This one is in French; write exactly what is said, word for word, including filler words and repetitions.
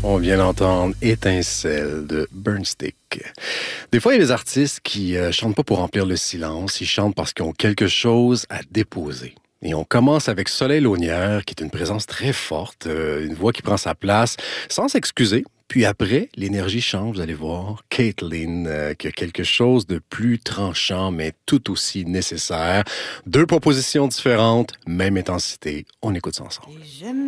On vient d'entendre Étincelle de Burnstick. Des fois, il y a des artistes qui euh, chantent pas pour remplir le silence, ils chantent parce qu'ils ont quelque chose à déposer. Et on commence avec Soleil Launière, qui est une présence très forte, euh, une voix qui prend sa place sans s'excuser. Puis après, l'énergie change, vous allez voir. Caitlin, euh, qui a quelque chose de plus tranchant, mais tout aussi nécessaire. Deux propositions différentes, même intensité. On écoute ça ensemble.